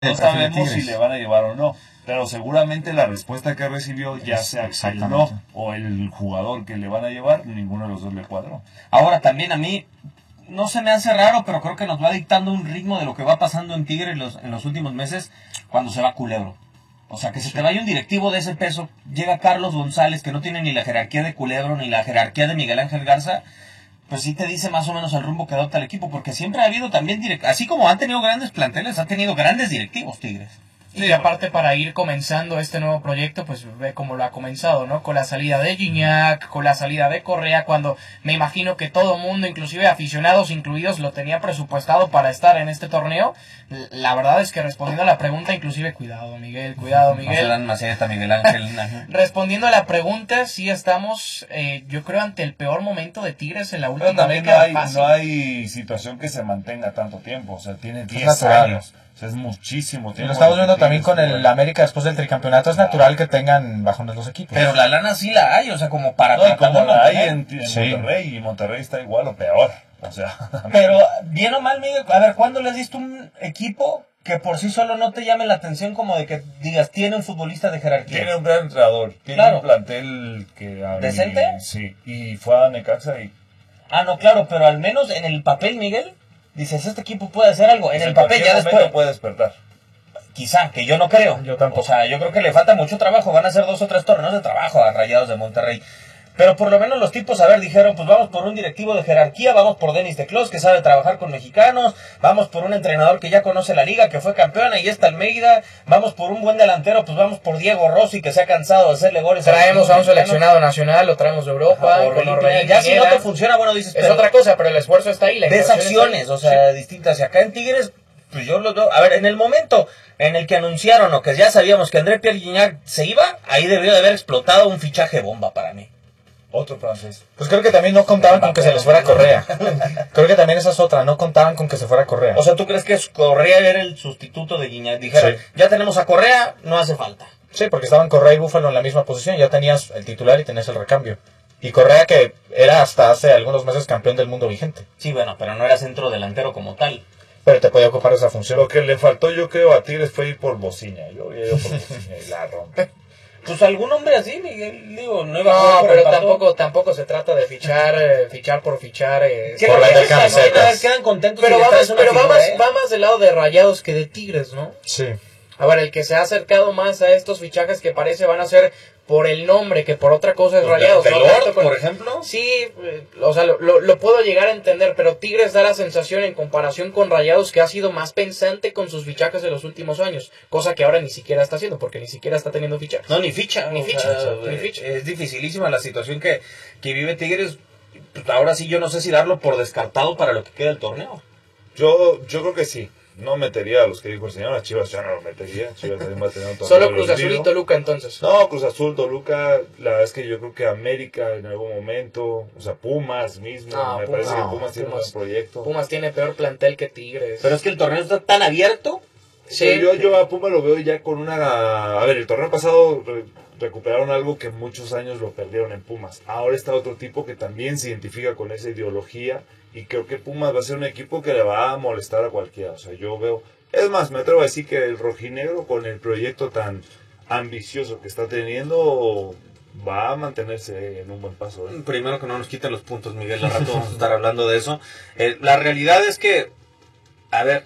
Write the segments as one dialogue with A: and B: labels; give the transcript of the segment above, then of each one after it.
A: No sabemos si le van a llevar o no, pero seguramente la respuesta que recibió, ya sea el no o el jugador que le van a llevar, ninguno de los dos le cuadró.
B: Ahora también a mí no se me hace raro, pero creo que nos va dictando un ritmo de lo que va pasando en Tigre en los últimos meses cuando se va Culebro. O sea, que se te vaya un directivo de ese peso, llega Carlos González, que no tiene ni la jerarquía de Culebro ni la jerarquía de Miguel Ángel Garza, pues sí te dice más o menos el rumbo que adopta el equipo, porque siempre ha habido también, así como han tenido grandes planteles, han tenido grandes directivos Tigres.
C: Y aparte, para ir comenzando este nuevo proyecto, pues ve cómo lo ha comenzado, ¿no? Con la salida de Gignac, con la salida de Correa, cuando me imagino que todo mundo, inclusive aficionados incluidos, lo tenía presupuestado para estar en este torneo. La verdad es que respondiendo a la pregunta, inclusive, cuidado Miguel.
B: No se dan maceta, Miguel Ángel.
C: Respondiendo a la pregunta, sí estamos, yo creo, ante el peor momento de Tigres en la última
A: también
C: década.
A: no hay situación que se mantenga tanto tiempo, o sea, tiene 10 años. O sea, es muchísimo tiempo.
D: Lo estamos viendo también con el América después del tricampeonato. Es natural que tengan bajones los equipos.
B: Pero la lana sí la hay, o sea, como para...
A: No, y como la hay en Monterrey, y Monterrey está igual o peor. O sea,
B: pero, bien o mal, Miguel, a ver, ¿cuándo le has visto un equipo que por sí solo no te llame la atención como de que digas, tiene un futbolista de jerarquía?
A: Tiene un gran entrenador, tiene un plantel que...
B: ¿Decente?
A: Sí, y fue a Necaxa y...
B: Ah, no, claro, pero al menos en el papel, Miguel, dices, este equipo puede hacer algo. En el papel ya después
A: puede despertar.
B: Quizá, que yo no creo.
D: Yo tampoco.
B: O sea, yo creo que le falta mucho trabajo. Van a hacer 2 o 3 torneos de trabajo a Rayados de Monterrey. Pero por lo menos los tipos, a ver, dijeron, pues vamos por un directivo de jerarquía, vamos por Denis de Clos, que sabe trabajar con mexicanos, vamos por un entrenador que ya conoce la liga, que fue campeón, ahí está Almeida, vamos por un buen delantero, pues vamos por Diego Rossi, que se ha cansado de hacerle goles.
C: Traemos a un seleccionado nacional, lo traemos de Europa,
B: ya si no te funciona, bueno, dices...
C: Es otra cosa, pero el esfuerzo está ahí.
B: Ves acciones, o sea, distintas. Y acá en Tigres, pues yo lo veo... A ver, en el momento en el que anunciaron, o que ya sabíamos que André Pierre Gignac se iba, ahí debió de haber explotado un fichaje bomba para mí.
A: Otro francés.
D: Pues creo que también no contaban con que se les fuera Correa. Creo que también esa es otra, no contaban con que se fuera Correa.
B: O sea, ¿tú crees que Correa era el sustituto de Gignac? Dijeron, ya tenemos a Correa, no hace falta.
D: Sí, porque estaban Correa y Búfalo en la misma posición, ya tenías el titular y tenías el recambio. Y Correa, que era hasta hace algunos meses campeón del mundo vigente.
B: Sí, bueno, pero no era centro delantero como tal.
D: Pero te podía ocupar esa función.
A: Lo que le faltó, yo creo, a Tigres fue ir por Bociña. Yo hubiera ido por Bociña y la rompe.
B: Pues algún hombre así, Miguel, digo, no iba
C: a
B: jugar por
C: pero tampoco se trata de fichar por fichar.
D: Por vender camisetas.
B: Quedan contentos.
C: Pero va más del lado de Rayados que de Tigres, ¿no?
D: Sí.
C: A ver, el que se ha acercado más a estos fichajes que parece van a ser por el nombre que por otra cosa es Rayados.
B: ¿Delor, por ejemplo?
C: Sí, o sea, lo puedo llegar a entender, pero Tigres da la sensación en comparación con Rayados que ha sido más pensante con sus fichajes de los últimos años, cosa que ahora ni siquiera está haciendo, porque ni siquiera está teniendo fichajes.
B: No, ni ficha.
C: Ni ficha.
B: Es dificilísima la situación que vive Tigres. Pues ahora sí yo no sé si darlo por descartado para lo que queda del torneo.
A: Yo creo que sí. No metería a los que dijo el señor, a Chivas ya no lo metería. Chivas también va a tener un torneo.
C: Solo Cruz Azul y Toluca entonces.
A: No, Cruz Azul, Toluca, la verdad es que yo creo que América en algún momento, o sea, Pumas mismo, parece que Pumas tiene un buen proyecto.
C: Pumas tiene peor plantel que Tigres.
B: Pero es que el torneo está tan abierto.
A: Sí. Yo a Pumas lo veo ya con una... A ver, el torneo pasado recuperaron algo que muchos años lo perdieron en Pumas. Ahora está otro tipo que también se identifica con esa ideología. Y creo que Pumas va a ser un equipo que le va a molestar a cualquiera. O sea, yo veo... Es más, me atrevo a decir que el rojinegro, con el proyecto tan ambicioso que está teniendo, va a mantenerse en un buen paso.
B: Primero que no nos quiten los puntos, Miguel. Al rato vamos a estar hablando de eso. La realidad es que... A ver,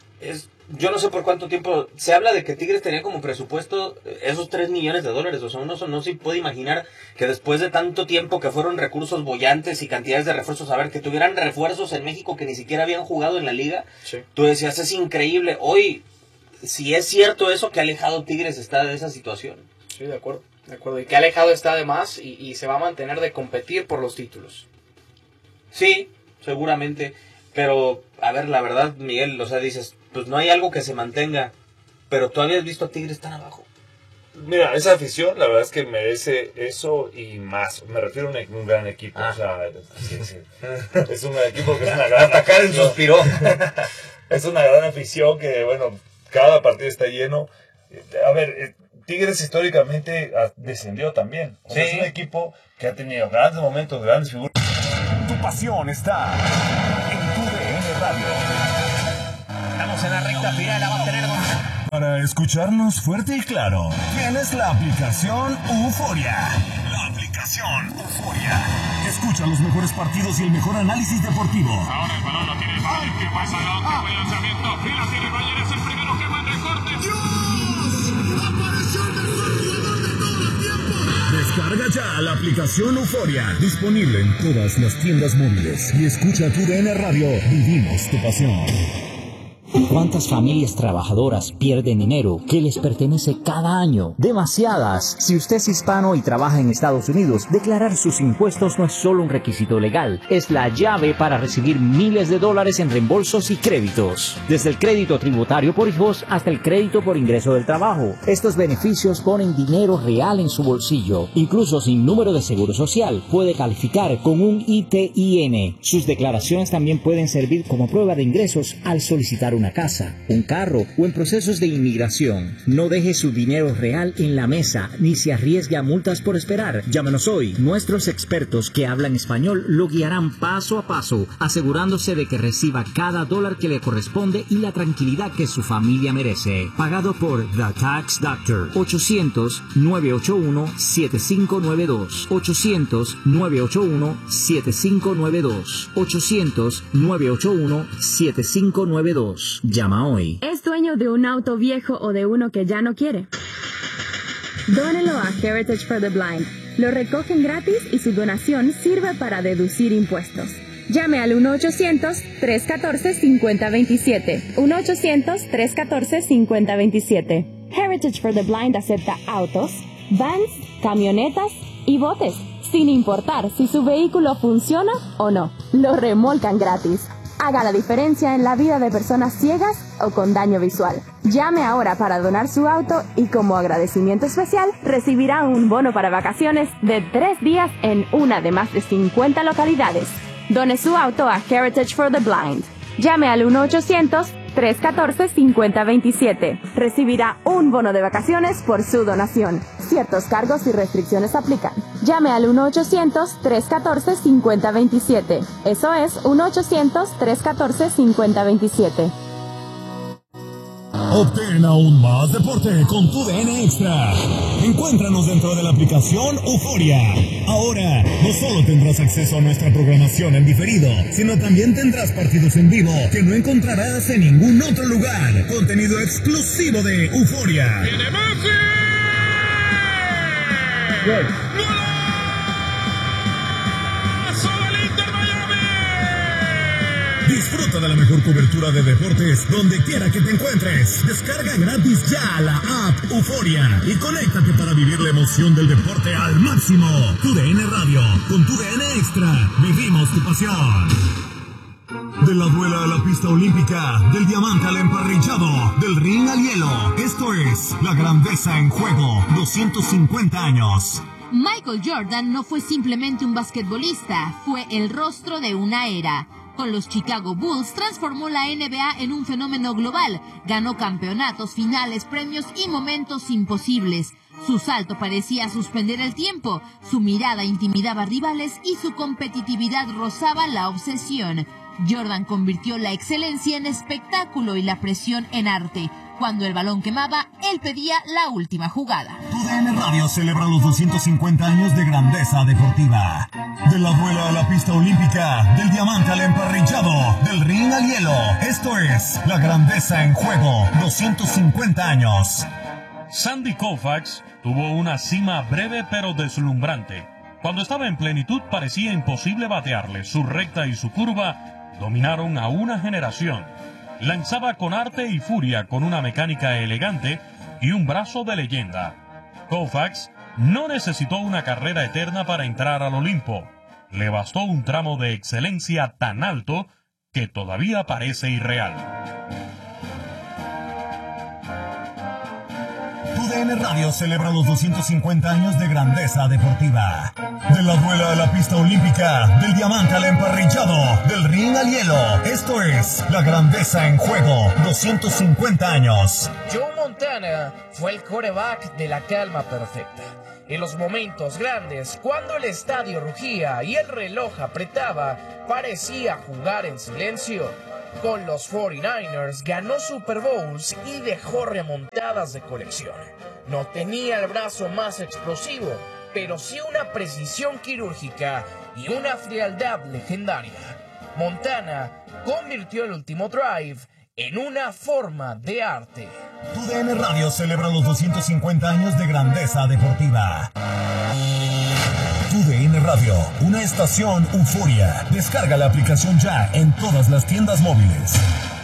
B: yo no sé por cuánto tiempo se habla de que Tigres tenía como presupuesto esos $3 millones. O sea, uno no se puede imaginar que después de tanto tiempo que fueron recursos bollantes y cantidades de refuerzos, a ver, que tuvieran refuerzos en México que ni siquiera habían jugado en la liga.
C: Sí.
B: Tú decías, es increíble. Hoy, si es cierto eso, que alejado Tigres está de esa situación.
C: Sí, de acuerdo. Y que alejado está además y se va a mantener de competir por los títulos.
B: Sí, seguramente. Pero, a ver, la verdad, Miguel, o sea, dices, pues no hay algo que se mantenga, pero tú habías visto a Tigres tan abajo.
A: Mira, esa afición, la verdad es que merece eso y más. Me refiero a un gran equipo. O sea, sí. Es un equipo que es una gran
B: Karen suspiró.
A: Es una gran afición que, bueno, cada partido está lleno. A ver, Tigres históricamente descendió también. O sea, es un equipo que ha tenido grandes momentos, grandes figuras.
E: Tu pasión está en tu DN Radio.
F: Estamos en la recta final, la va a tener
E: Para escucharnos fuerte y claro, tienes la aplicación Euforia. La aplicación Euforia. Escucha los mejores partidos y el mejor análisis deportivo.
F: Ahora el balón lo tiene el Bayern, que pasa la otra, buen lanzamiento, y la tiene el Bayern, es el primero que va en recorte. ¡Dios! ¡Apareció el mejor jugador de todo el tiempo!
E: Descarga ya la aplicación Euforia. Disponible en todas las tiendas móviles. Y escucha tu DN Radio. Vivimos tu pasión.
G: ¿Cuántas familias trabajadoras pierden dinero que les pertenece cada año? Demasiadas. Si usted es hispano y trabaja en Estados Unidos, declarar sus impuestos no es solo un requisito legal, es la llave para recibir miles de dólares en reembolsos y créditos. Desde el crédito tributario por hijos hasta el crédito por ingreso del trabajo. Estos beneficios ponen dinero real en su bolsillo. Incluso sin número de seguro social, puede calificar con un ITIN. Sus declaraciones también pueden servir como prueba de ingresos al solicitar una casa, un carro o en procesos de inmigración. No deje su dinero real en la mesa ni se arriesgue a multas por esperar. Llámenos hoy. Nuestros expertos que hablan español lo guiarán paso a paso, asegurándose de que reciba cada dólar que le corresponde y la tranquilidad que su familia merece. Pagado por The Tax Doctor. 800-981-7592. 800-981-7592. 800-981-7592. Llama hoy.
H: ¿Es dueño de un auto viejo o de uno que ya no quiere? Dónelo a Heritage for the Blind. Lo recogen gratis y su donación sirve para deducir impuestos. Llame al 1-800-314-5027. 1-800-314-5027. Heritage for the Blind acepta autos, vans, camionetas y botes, sin importar si su vehículo funciona o no. Lo remolcan gratis. Haga la diferencia en la vida de personas ciegas o con daño visual. Llame ahora para donar su auto y como agradecimiento especial recibirá un bono para vacaciones de 3 días en una de más de 50 localidades. Done su auto a Heritage for the Blind. Llame al 1-800-314-5027. Recibirá un bono de vacaciones por su donación. Ciertos cargos y restricciones aplican. Llame al 1-800-314-5027. Eso es 1-800-314-5027.
E: Obtén aún más deporte con tu DN Extra. Encuéntranos dentro de la aplicación Euforia. Ahora, no solo tendrás acceso a nuestra programación en diferido, sino también tendrás partidos en vivo que no encontrarás en ningún otro lugar. Contenido exclusivo de Euforia.
F: ¡Viene Messi!
E: Disfruta de la mejor cobertura de deportes donde quiera que te encuentres. Descarga gratis ya la app Euforia y conéctate para vivir la emoción del deporte al máximo. Tu DN Radio, con tu DN Extra, vivimos tu pasión. De la duela a la pista olímpica, del diamante al emparrillado, del ring al hielo. Esto es la grandeza en juego, 250 años.
I: Michael Jordan no fue simplemente un basquetbolista, fue el rostro de una era. Con los Chicago Bulls transformó la NBA en un fenómeno global, ganó campeonatos, finales, premios y momentos imposibles. Su salto parecía suspender el tiempo, su mirada intimidaba rivales y su competitividad rozaba la obsesión. Jordan convirtió la excelencia en espectáculo y la presión en arte. Cuando el balón quemaba, él pedía la última jugada.
E: Tu DN Radio celebra los 250 años de grandeza deportiva. De la duela a la pista olímpica, del diamante al emparrillado, del ring al hielo. Esto es la grandeza en juego, 250 años.
J: Sandy Koufax tuvo una cima breve pero deslumbrante. Cuando estaba en plenitud parecía imposible batearle. Su recta y su curva dominaron a una generación. Lanzaba con arte y furia, con una mecánica elegante y un brazo de leyenda. Koufax no necesitó una carrera eterna para entrar al Olimpo. Le bastó un tramo de excelencia tan alto que todavía parece irreal.
E: Tu DN Radio celebra los 250 años de grandeza deportiva. De la duela a la pista olímpica, del diamante al emparrillado, del ring al hielo. Esto es la grandeza en juego, 250 años.
K: Joe Montana fue el quarterback de la calma perfecta. En los momentos grandes, cuando el estadio rugía y el reloj apretaba, parecía jugar en silencio. Con los 49ers ganó Super Bowls y dejó remontadas de colección. No tenía el brazo más explosivo, pero sí una precisión quirúrgica y una frialdad legendaria. Montana convirtió el último drive en una forma de arte.
E: TUDN Radio celebra los 250 años de grandeza deportiva. TUDN Radio, una estación euforia. Descarga la aplicación ya en todas las tiendas móviles.